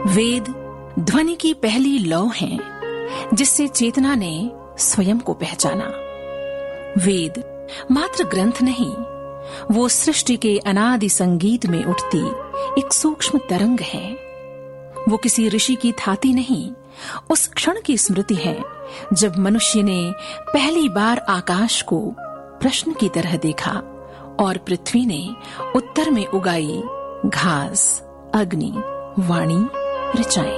वेद ध्वनि की पहली लौ हैं, जिससे चेतना ने स्वयं को पहचाना। वेद मात्र ग्रंथ नहीं, वो सृष्टि के अनादि संगीत में उठती एक सूक्ष्म तरंग है। वो किसी ऋषि की थाती नहीं, उस क्षण की स्मृति है जब मनुष्य ने पहली बार आकाश को प्रश्न की तरह देखा और पृथ्वी ने उत्तर में उगाई घास, अग्नि, वाणी, ऋचाएं।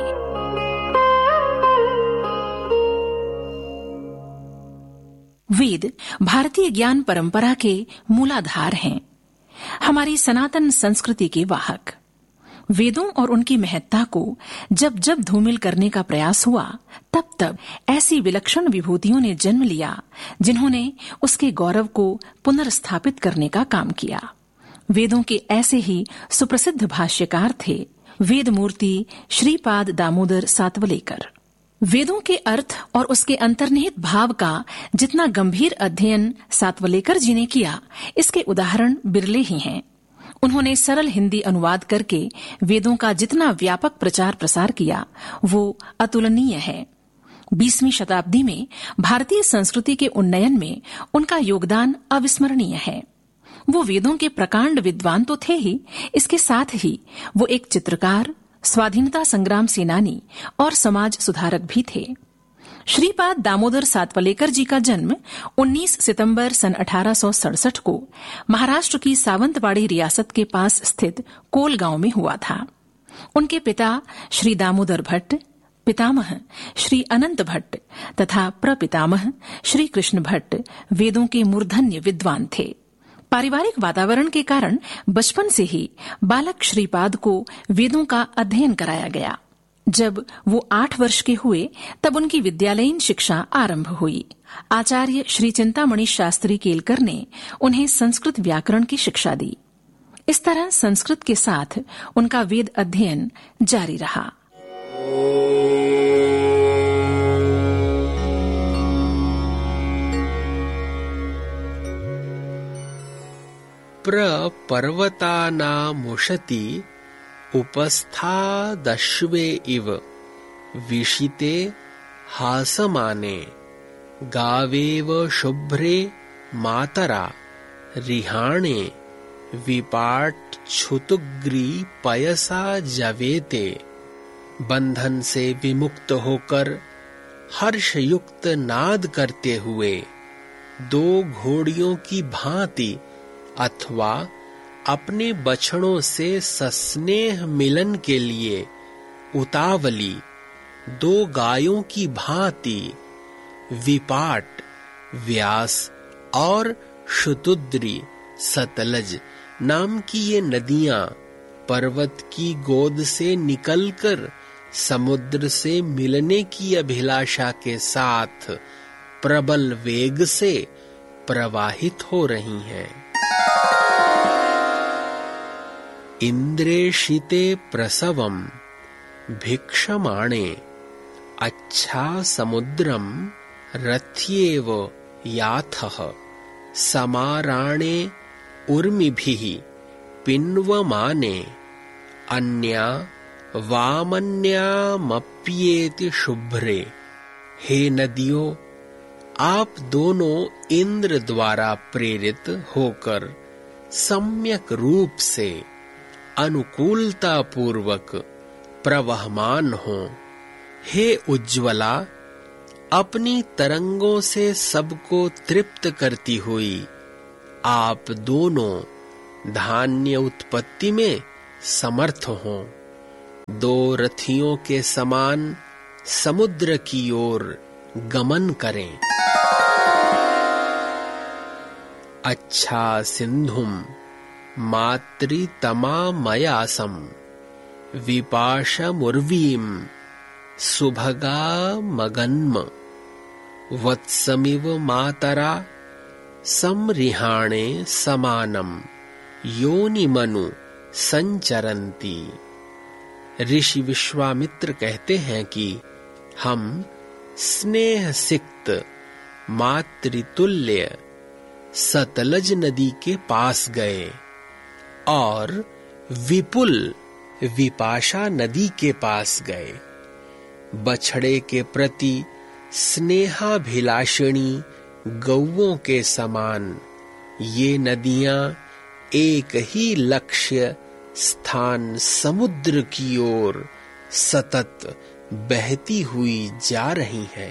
वेद भारतीय ज्ञान परंपरा के मूलाधार हैं, हमारी सनातन संस्कृति के वाहक। वेदों और उनकी महत्ता को जब जब धूमिल करने का प्रयास हुआ, तब तब ऐसी विलक्षण विभूतियों ने जन्म लिया जिन्होंने उसके गौरव को पुनर्स्थापित करने का काम किया। वेदों के ऐसे ही सुप्रसिद्ध भाष्यकार थे वेदमूर्ति श्रीपाद दामोदर सातवलेकर। वेदों के अर्थ और उसके अंतर्निहित भाव का जितना गंभीर अध्ययन सातवलेकर जी ने किया, इसके उदाहरण बिरले ही हैं। उन्होंने सरल हिंदी अनुवाद करके वेदों का जितना व्यापक प्रचार प्रसार किया, वो अतुलनीय है। 20वीं शताब्दी में भारतीय संस्कृति के उन्नयन में उनका योगदान अविस्मरणीय है। वो वेदों के प्रकांड विद्वान तो थे ही, इसके साथ ही वो एक चित्रकार, स्वाधीनता संग्राम सेनानी और समाज सुधारक भी थे। श्रीपाद दामोदर सातवलेकर जी का जन्म 19 सितंबर सन 1867 को महाराष्ट्र की सावंतवाड़ी रियासत के पास स्थित कोल गांव में हुआ था। उनके पिता श्री दामोदर भट्ट, पितामह श्री अनंत भट्ट तथा प्रपितामह श्री कृष्ण भट्ट वेदों के मूर्धन्य विद्वान थे। पारिवारिक वातावरण के कारण बचपन से ही बालक श्रीपाद को वेदों का अध्ययन कराया गया। जब वो 8 वर्ष के हुए, तब उनकी विद्यालयीन शिक्षा आरंभ हुई। आचार्य श्री चिंतामणि शास्त्री केलकर ने उन्हें संस्कृत व्याकरण की शिक्षा दी। इस तरह संस्कृत के साथ उनका वेद अध्ययन जारी रहा। प्रपर्वतानामुशति उपस्थादश्वे इव विशिते हासमाने गावेव शुभ्रे मातरा रिहाणे विपाट्छुतुग्री पयसा जवेते। बंधन से विमुक्त होकर हर्षयुक्त नाद करते हुए 2 घोड़ियों की भांति अथवा अपने बछड़ों से सस्नेह मिलन के लिए उतावली 2 गायों की भांति विपाट, व्यास और शुतुद्री, सतलज नाम की ये नदियां पर्वत की गोद से निकलकर समुद्र से मिलने की अभिलाषा के साथ प्रबल वेग से प्रवाहित हो रही हैं। इंद्रेशिते प्रसवम भिक्षमाणे अच्छा समुद्रम रथ्येव याथः समाराणे उर्मिभिः पिन्वमाने अन्या वामन्यामप्येति शुभ्रे। हे नदियों, आप दोनों इंद्र द्वारा प्रेरित होकर सम्यक रूप से अनुकूलता पूर्वक प्रवहमान हो। हे उज्ज्वला, अपनी तरंगों से सबको तृप्त करती हुई आप दोनों धान्य उत्पत्ति में समर्थ हों। 2 रथियों के समान समुद्र की ओर गमन करें। अच्छा सिंधुम मातृतमामयासम विपाशमुर्वीम सुभगामगन्म वत्समिव मातरा समरिहाणे समानम योनिमनु संचरन्ति। ऋषि विश्वामित्र कहते हैं कि हम स्नेह सिक्त मातृतुल्य सतलज नदी के पास गए और विपुल विपाशा नदी के पास गए। बछड़े के प्रति स्नेहाभिलाषिणी गौओं के समान ये नदियां एक ही लक्ष्य स्थान समुद्र की ओर सतत बहती हुई जा रही हैं।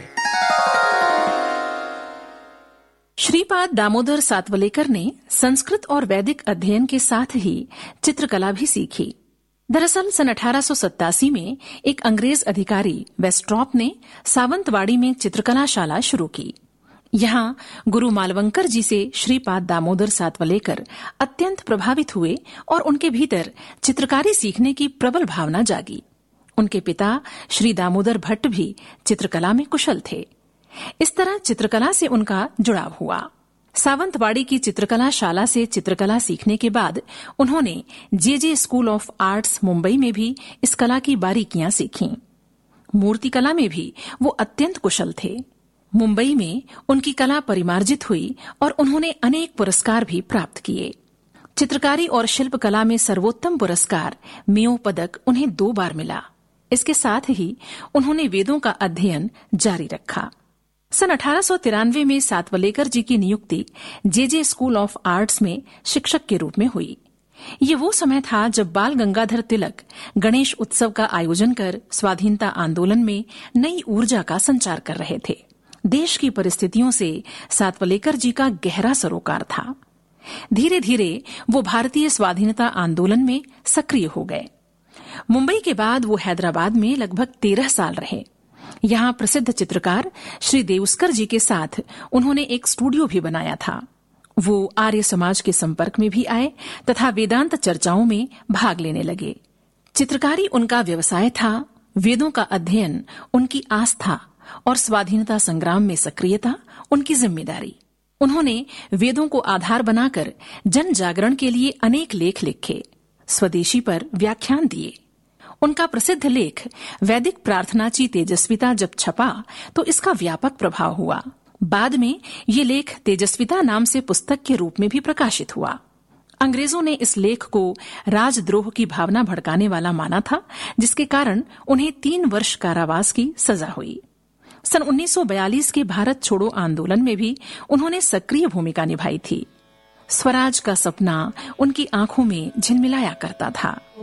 श्रीपाद दामोदर सातवलेकर ने संस्कृत और वैदिक अध्ययन के साथ ही चित्रकला भी सीखी। दरअसल सन 1887 में एक अंग्रेज अधिकारी वेस्ट्रॉप ने सावंतवाड़ी में चित्रकला शाला शुरू की। यहाँ गुरु मालवंकर जी से श्रीपाद दामोदर सातवलेकर अत्यंत प्रभावित हुए और उनके भीतर चित्रकारी सीखने की प्रबल भावना जागी। उनके पिता श्री दामोदर भट्ट भी चित्रकला में कुशल थे। इस तरह चित्रकला से उनका जुड़ाव हुआ। सावंतवाड़ी की चित्रकला शाला से चित्रकला सीखने के बाद उन्होंने जे स्कूल ऑफ आर्ट्स मुंबई में भी इस कला की बारीकियां सीखीं। मूर्तिकला में भी वो अत्यंत कुशल थे। मुंबई में उनकी कला परिमार्जित हुई और उन्होंने अनेक पुरस्कार भी प्राप्त किए। चित्रकारी और शिल्पकला में सर्वोत्तम पुरस्कार मेयो पदक उन्हें 2 बार मिला। इसके साथ ही उन्होंने वेदों का अध्ययन जारी रखा। सन 1893 में सातवलेकर जी की नियुक्ति जे स्कूल ऑफ आर्ट्स में शिक्षक के रूप में हुई। ये वो समय था जब बाल गंगाधर तिलक गणेश उत्सव का आयोजन कर स्वाधीनता आंदोलन में नई ऊर्जा का संचार कर रहे थे। देश की परिस्थितियों से सातवलेकर जी का गहरा सरोकार था। धीरे धीरे वो भारतीय स्वाधीनता आंदोलन में सक्रिय हो गए। मुंबई के बाद वो हैदराबाद में लगभग 13 साल रहे। यहाँ प्रसिद्ध चित्रकार श्री देउस्कर जी के साथ उन्होंने एक स्टूडियो भी बनाया था। वो आर्य समाज के संपर्क में भी आए तथा वेदांत चर्चाओं में भाग लेने लगे। चित्रकारी उनका व्यवसाय था, वेदों का अध्ययन उनकी आस्था और स्वाधीनता संग्राम में सक्रियता उनकी जिम्मेदारी। उन्होंने वेदों को आधार बनाकर जन जागरण के लिए अनेक लेख लिखे, स्वदेशी पर व्याख्यान दिए। उनका प्रसिद्ध लेख वैदिक प्रार्थनाची तेजस्विता जब छपा तो इसका व्यापक प्रभाव हुआ। बाद में ये लेख तेजस्विता नाम से पुस्तक के रूप में भी प्रकाशित हुआ। अंग्रेजों ने इस लेख को राजद्रोह की भावना भड़काने वाला माना था, जिसके कारण उन्हें 3 वर्ष कारावास की सजा हुई। सन 1942 के भारत छोड़ो आंदोलन में भी उन्होंने सक्रिय भूमिका निभाई थी। स्वराज का सपना उनकी आंखों में झिलमिलाया करता था।